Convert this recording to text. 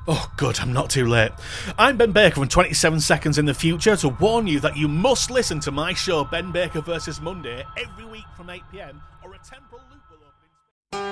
Oh, good, I'm not too late. I'm Ben Baker from 27 Seconds in the Future to warn you that you must listen to my show Ben Baker vs. Monday every week from 8 PM or a temporal loop will open.